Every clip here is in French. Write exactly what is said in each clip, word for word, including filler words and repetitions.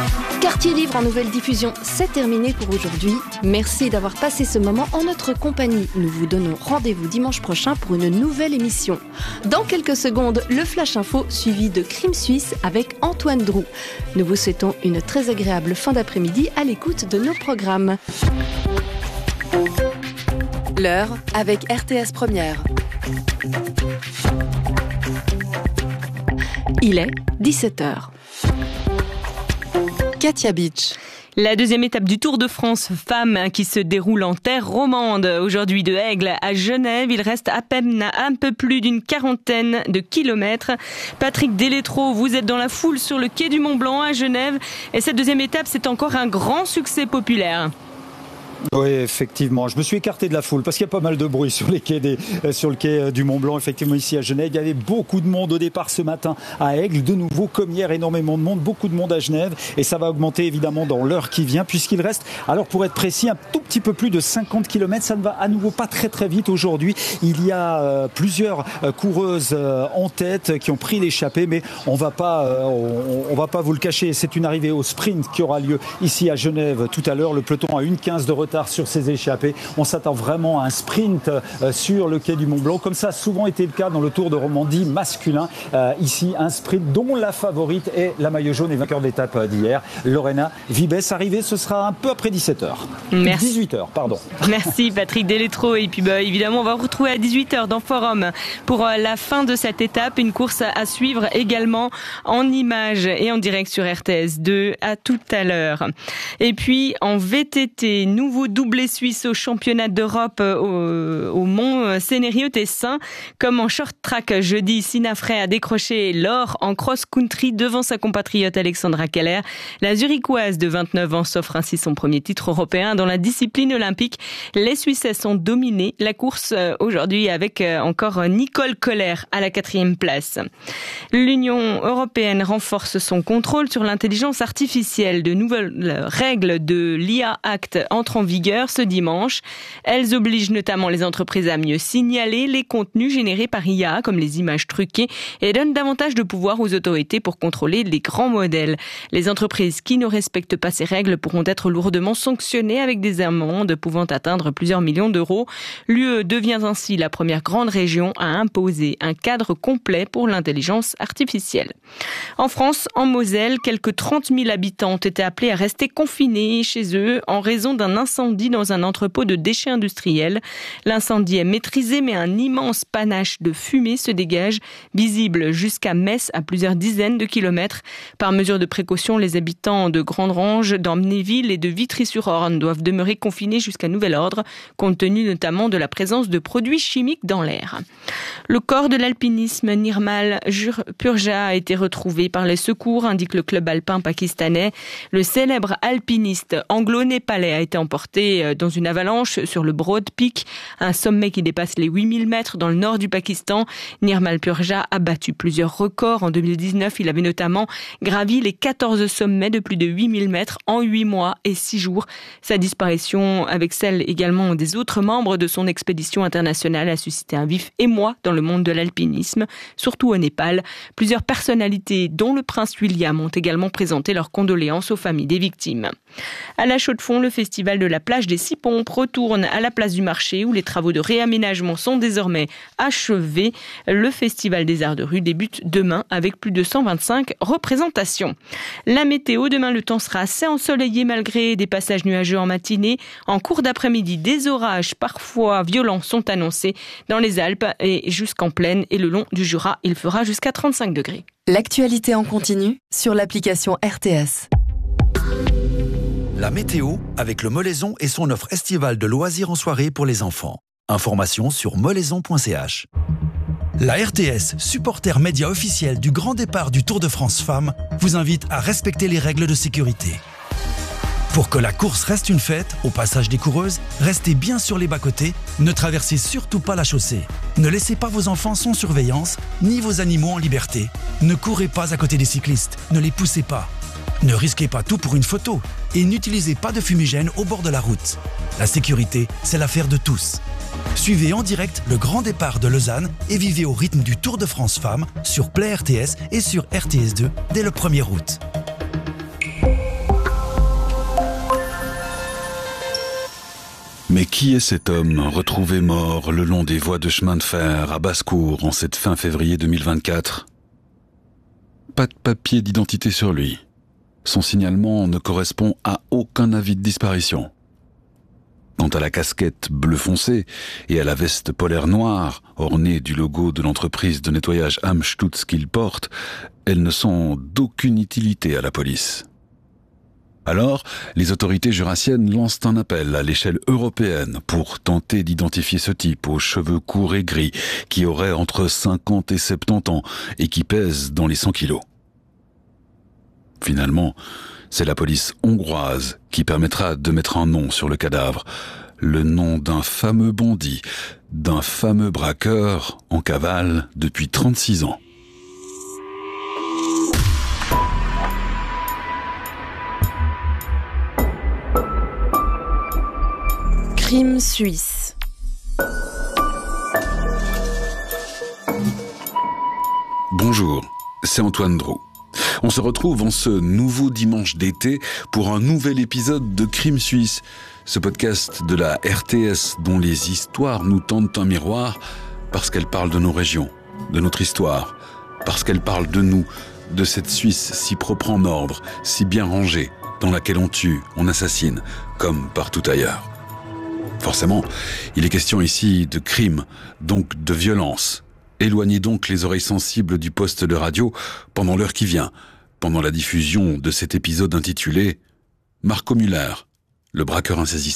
Quartier Livre en nouvelle diffusion, c'est terminé pour aujourd'hui. Merci d'avoir passé ce moment en notre compagnie. Nous vous donnons rendez-vous dimanche prochain pour une nouvelle émission. Dans quelques secondes, le Flash Info suivi de Crime Suisse avec Antoine Drou. Nous vous souhaitons une très agréable fin d'après-midi à l'écoute de nos programmes. L'heure avec R T S Première. Il est dix-sept heures. Katia Beach. La deuxième étape du Tour de France Femmes qui se déroule en terre romande. Aujourd'hui de Aigle à Genève, il reste à peine un peu plus d'une quarantaine de kilomètres. Patrick Delétro, vous êtes dans la foule sur le quai du Mont-Blanc à Genève. Et cette deuxième étape, c'est encore un grand succès populaire. Oui, effectivement. Je me suis écarté de la foule parce qu'il y a pas mal de bruit sur, les quais des, euh, sur le quai du Mont-Blanc. Effectivement, ici à Genève, il y avait beaucoup de monde au départ ce matin à Aigle. De nouveau, comme hier, énormément de monde, beaucoup de monde à Genève. Et ça va augmenter évidemment dans l'heure qui vient puisqu'il reste, alors pour être précis, un tout petit peu plus de cinquante kilomètres. Ça ne va à nouveau pas très très vite aujourd'hui. Il y a euh, plusieurs euh, coureuses euh, en tête qui ont pris l'échappée, mais on va pas, euh, on, on va pas vous le cacher. C'est une arrivée au sprint qui aura lieu ici à Genève tout à l'heure. Le peloton a une quinze de retard sur ses échappées. On s'attend vraiment à un sprint euh, sur le quai du Mont-Blanc, comme ça a souvent été le cas dans le Tour de Romandie masculin. Euh, ici, un sprint dont la favorite est la maillot jaune et vainqueur d'étape d'hier, Lorena Vibes. Arrivée, ce sera un peu après dix-sept heures. Merci. dix-huit heures, pardon. Merci Patrick Delétro. Et puis bah, évidemment, on va vous retrouver à dix-huit heures dans Forum pour euh, la fin de cette étape. Une course à suivre également en images et en direct sur R T S deux. À tout à l'heure. Et puis en V T T, nouveau doublé suisse au championnat d'Europe au, au Mont Sénéry-au-Tessin. Comme en short track jeudi, Sina Frey a décroché l'or en cross-country devant sa compatriote Alexandra Keller. La Zurichoise de vingt-neuf ans s'offre ainsi son premier titre européen dans la discipline olympique. Les Suissesses ont dominé la course aujourd'hui avec encore Nicole Koller à la quatrième place. L'Union européenne renforce son contrôle sur l'intelligence artificielle. De nouvelles règles de l'I A Act entrent en vigueur ce dimanche. Elles obligent notamment les entreprises à mieux signaler les contenus générés par I A, comme les images truquées, et donnent davantage de pouvoir aux autorités pour contrôler les grands modèles. Les entreprises qui ne respectent pas ces règles pourront être lourdement sanctionnées avec des amendes pouvant atteindre plusieurs millions d'euros. L'U E devient ainsi la première grande région à imposer un cadre complet pour l'intelligence artificielle. En France, en Moselle, quelques trente mille habitants ont été appelés à rester confinés chez eux en raison d'un incendie dans un entrepôt de déchets industriels. L'incendie est maîtrisé, mais un immense panache de fumée se dégage, visible jusqu'à Metz à plusieurs dizaines de kilomètres. Par mesure de précaution, les habitants de Grande-Range, d'Amnéville et de Vitry-sur-Orne doivent demeurer confinés jusqu'à nouvel ordre, compte tenu notamment de la présence de produits chimiques dans l'air. Le corps de l'alpinisme Nirmal Purja a été retrouvé par les secours, indique le club alpin pakistanais. Le célèbre alpiniste anglo-népalais a été emporté dans une avalanche sur le Broad Peak, un sommet qui dépasse les huit mille mètres dans le nord du Pakistan. Nirmal Purja a battu plusieurs records. En deux mille dix-neuf, il avait notamment gravi les quatorze sommets de plus de huit mille mètres en huit mois et six jours. Sa disparition, avec celle également des autres membres de son expédition internationale, a suscité un vif émoi dans le monde de l'alpinisme, surtout au Népal. Plusieurs personnalités, dont le prince William, ont également présenté leurs condoléances aux familles des victimes. À la Chaux-de-Fonds, le festival de la plage des Six Pompes retourne à la place du marché où les travaux de réaménagement sont désormais achevés. Le festival des arts de rue débute demain avec plus de cent vingt-cinq représentations. La météo, demain le temps sera assez ensoleillé malgré des passages nuageux en matinée. En cours d'après-midi, des orages parfois violents sont annoncés dans les Alpes et jusqu'en plaine et le long du Jura, il fera jusqu'à trente-cinq degrés. L'actualité en continu sur l'application R T S. La météo avec le Molaison et son offre estivale de loisirs en soirée pour les enfants. Information sur molaison point c h. La R T S, supporter média officiel du grand départ du Tour de France Femmes, vous invite à respecter les règles de sécurité. Pour que la course reste une fête, au passage des coureuses, restez bien sur les bas-côtés, ne traversez surtout pas la chaussée. Ne laissez pas vos enfants sans surveillance, ni vos animaux en liberté. Ne courez pas à côté des cyclistes, ne les poussez pas. Ne risquez pas tout pour une photo et n'utilisez pas de fumigène au bord de la route. La sécurité, c'est l'affaire de tous. Suivez en direct le grand départ de Lausanne et vivez au rythme du Tour de France Femmes sur Play R T S et sur R T S deux dès le premier août. Mais qui est cet homme retrouvé mort le long des voies de chemin de fer à Basse-Cour en cette fin février deux mille vingt-quatre ? Pas de papier d'identité sur lui. Son signalement ne correspond à aucun avis de disparition. Quant à la casquette bleu foncé et à la veste polaire noire, ornée du logo de l'entreprise de nettoyage Amstutz qu'il porte, elles ne sont d'aucune utilité à la police. Alors, les autorités jurassiennes lancent un appel à l'échelle européenne pour tenter d'identifier ce type aux cheveux courts et gris qui aurait entre cinquante et soixante-dix ans et qui pèse dans les cent kilos. Finalement, c'est la police hongroise qui permettra de mettre un nom sur le cadavre, le nom d'un fameux bandit, d'un fameux braqueur en cavale depuis trente-six ans. Crime suisse. Bonjour, c'est Antoine Drou. On se retrouve en ce nouveau dimanche d'été pour un nouvel épisode de Crime Suisse, ce podcast de la R T S dont les histoires nous tendent un miroir parce qu'elles parlent de nos régions, de notre histoire, parce qu'elles parlent de nous, de cette Suisse si propre en ordre, si bien rangée, dans laquelle on tue, on assassine, comme partout ailleurs. Forcément, il est question ici de crime, donc de violence. Éloignez donc les oreilles sensibles du poste de radio pendant l'heure qui vient, pendant la diffusion de cet épisode intitulé « Marco Müller, le braqueur insaisissable ».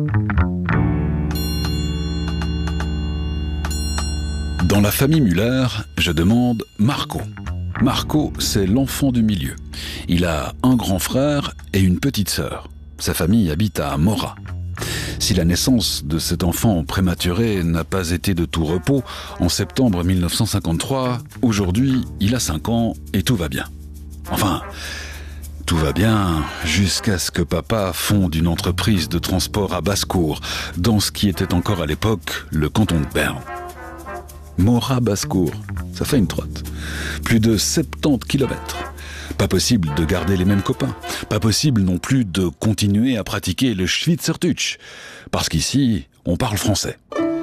Dans la famille Müller, je demande Marco. Marco, c'est l'enfant du milieu. Il a un grand frère et une petite sœur. Sa famille habite à Mora. Si la naissance de cet enfant prématuré n'a pas été de tout repos, en septembre mille neuf cent cinquante-trois, aujourd'hui, il a cinq ans et tout va bien. Enfin, tout va bien jusqu'à ce que papa fonde une entreprise de transport à Basse-Cour, dans ce qui était encore à l'époque le canton de Berne. Mora Basse-Cour, ça fait une trotte. Plus de soixante-dix kilomètres. Pas possible de garder les mêmes copains. Pas possible non plus de continuer à pratiquer le Schweizerdeutsch. Parce qu'ici, on parle français.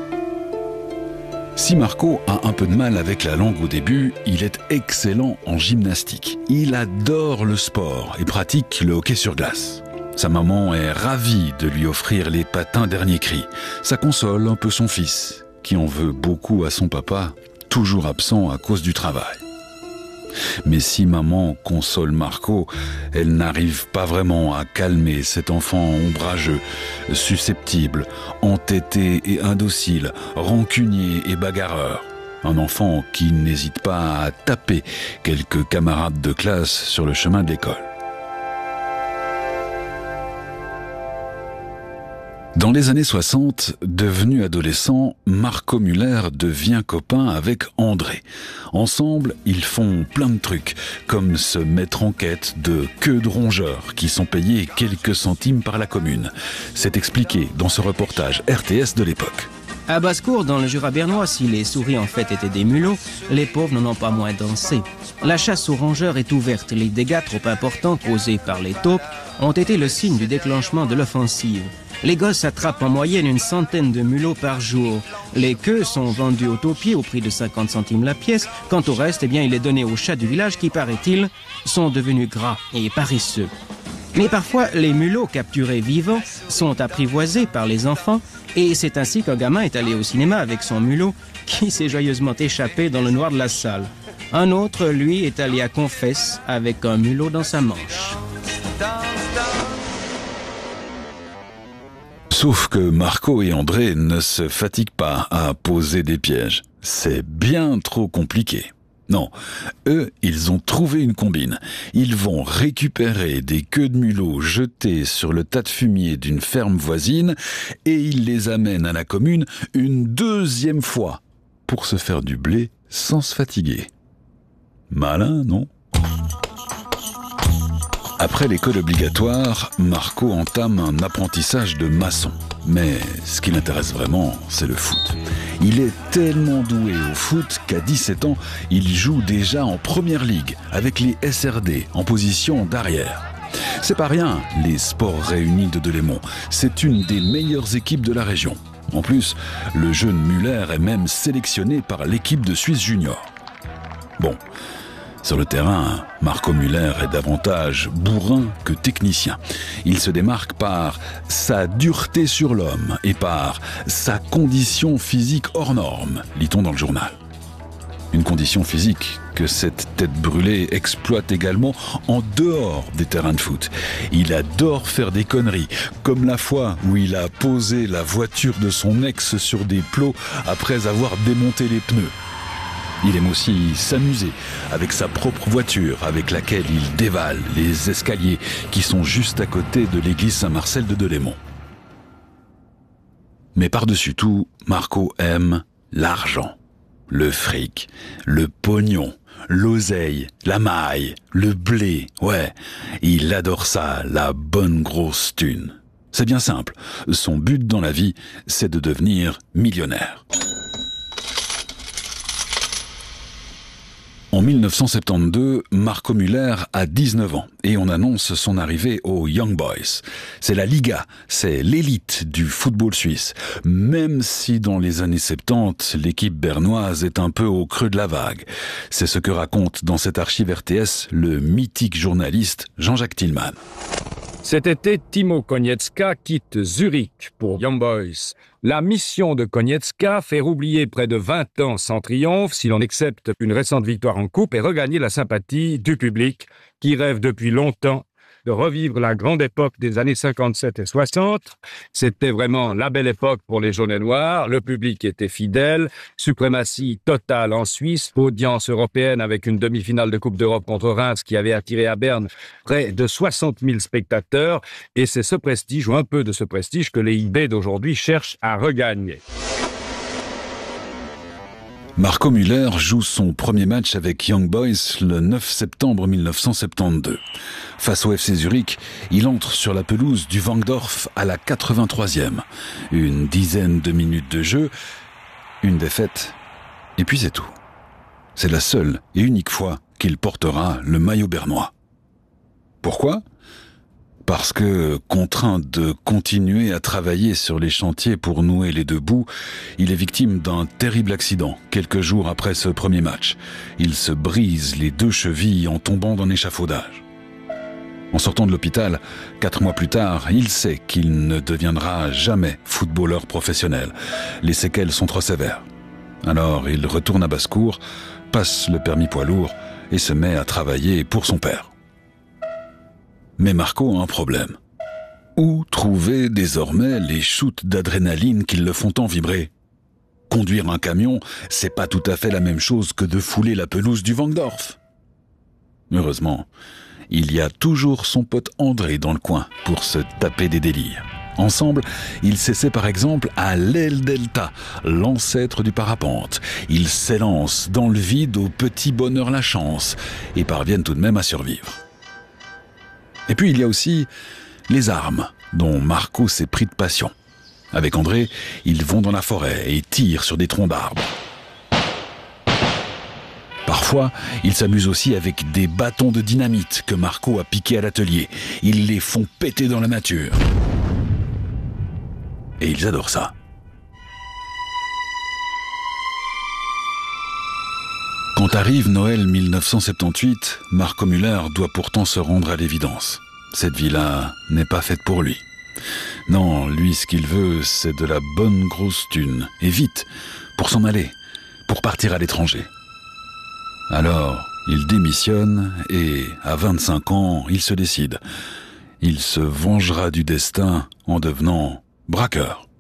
Si Marco a un peu de mal avec la langue au début, il est excellent en gymnastique. Il adore le sport et pratique le hockey sur glace. Sa maman est ravie de lui offrir les patins dernier cri. Ça console un peu son fils, qui en veut beaucoup à son papa, toujours absent à cause du travail. Mais si maman console Marco, elle n'arrive pas vraiment à calmer cet enfant ombrageux, susceptible, entêté et indocile, rancunier et bagarreur. Un enfant qui n'hésite pas à taper quelques camarades de classe sur le chemin de l'école. Dans les années soixante, devenu adolescent, Marco Müller devient copain avec André. Ensemble, ils font plein de trucs, comme se mettre en quête de queues de rongeurs qui sont payées quelques centimes par la commune. C'est expliqué dans ce reportage R T S de l'époque. À Basse-Cour, dans le Jura bernois, si les souris en fait étaient des mulots, les pauvres n'en ont pas moins dansé. La chasse aux rongeurs est ouverte. Les dégâts trop importants causés par les taupes ont été le signe du déclenchement de l'offensive. Les gosses attrapent en moyenne une centaine de mulots par jour. Les queues sont vendues au taupier au prix de cinquante centimes la pièce. Quant au reste, eh bien, il est donné aux chats du village qui, paraît-il, sont devenus gras et paresseux. Mais parfois, les mulots capturés vivants sont apprivoisés par les enfants et c'est ainsi qu'un gamin est allé au cinéma avec son mulot qui s'est joyeusement échappé dans le noir de la salle. Un autre, lui, est allé à Confesse avec un mulot dans sa manche. Sauf que Marco et André ne se fatiguent pas à poser des pièges. C'est bien trop compliqué. Non, eux, ils ont trouvé une combine. Ils vont récupérer des queues de mulots jetées sur le tas de fumier d'une ferme voisine et ils les amènent à la commune une deuxième fois pour se faire du blé sans se fatiguer. Malin, non ? Après l'école obligatoire, Marco entame un apprentissage de maçon. Mais ce qui l'intéresse vraiment, c'est le foot. Il est tellement doué au foot qu'à dix-sept ans, il joue déjà en première ligue avec les S R D en position d'arrière. C'est pas rien, les Sports Réunis de Delémont. C'est une des meilleures équipes de la région. En plus, le jeune Muller est même sélectionné par l'équipe de Suisse junior. Bon, sur le terrain, Marco Muller est davantage bourrin que technicien. Il se démarque par sa dureté sur l'homme et par sa condition physique hors norme, lit-on dans le journal. Une condition physique que cette tête brûlée exploite également en dehors des terrains de foot. Il adore faire des conneries, comme la fois où il a posé la voiture de son ex sur des plots après avoir démonté les pneus. Il aime aussi s'amuser avec sa propre voiture, avec laquelle il dévale les escaliers qui sont juste à côté de l'église Saint-Marcel de Delémont. Mais par-dessus tout, Marco aime l'argent. Le fric, le pognon, l'oseille, la maille, le blé, ouais, il adore ça, la bonne grosse thune. C'est bien simple, son but dans la vie, c'est de devenir millionnaire. En mille neuf cent soixante-douze, Marco Muller a dix-neuf ans et on annonce son arrivée aux Young Boys. C'est la Liga, c'est l'élite du football suisse. Même si dans les années soixante-dix, l'équipe bernoise est un peu au creux de la vague. C'est ce que raconte dans cette archive R T S le mythique journaliste Jean-Jacques Tillman. Cet été, Timo Konietzka quitte Zurich pour Young Boys. La mission de Konietzka, faire oublier près de vingt ans sans triomphe, si l'on accepte une récente victoire en coupe, et regagner la sympathie du public qui rêve depuis longtemps de revivre la grande époque des années cinquante-sept et soixante. C'était vraiment la belle époque pour les jaunes et noirs. Le public était fidèle. Suprématie totale en Suisse. Audience européenne avec une demi-finale de Coupe d'Europe contre Reims qui avait attiré à Berne près de soixante mille spectateurs. Et c'est ce prestige, ou un peu de ce prestige, que les I B d'aujourd'hui cherchent à regagner. Marco Muller joue son premier match avec Young Boys le neuf septembre mille neuf cent soixante-douze. Face au F C Zurich, il entre sur la pelouse du Wankdorf à la quatre-vingt-troisième. Une dizaine de minutes de jeu, une défaite, et puis c'est tout. C'est la seule et unique fois qu'il portera le maillot bernois. Pourquoi ? Parce que, contraint de continuer à travailler sur les chantiers pour nouer les deux bouts, il est victime d'un terrible accident quelques jours après ce premier match. Il se brise les deux chevilles en tombant d'un échafaudage. En sortant de l'hôpital, quatre mois plus tard, il sait qu'il ne deviendra jamais footballeur professionnel. Les séquelles sont trop sévères. Alors il retourne à Basse-Cour, passe le permis poids lourd et se met à travailler pour son père. Mais Marco a un problème. Où trouver désormais les shoots d'adrénaline qui le font tant vibrer ? Conduire un camion, c'est pas tout à fait la même chose que de fouler la pelouse du Wankdorf. Heureusement, il y a toujours son pote André dans le coin pour se taper des délires. Ensemble, ils s'essaient par exemple à l'aile delta, l'ancêtre du parapente. Ils s'élancent dans le vide au petit bonheur la chance et parviennent tout de même à survivre. Et puis il y a aussi les armes, dont Marco s'est pris de passion. Avec André, ils vont dans la forêt et tirent sur des troncs d'arbres. Parfois, ils s'amusent aussi avec des bâtons de dynamite que Marco a piqués à l'atelier. Ils les font péter dans la nature. Et ils adorent ça. Quand arrive Noël mille neuf cent soixante-dix-huit, Marco Muller doit pourtant se rendre à l'évidence. Cette vie-là n'est pas faite pour lui. Non, lui, ce qu'il veut, c'est de la bonne grosse thune. Et vite, pour s'en aller, pour partir à l'étranger. Alors, il démissionne et, à vingt-cinq ans, il se décide. Il se vengera du destin en devenant braqueur.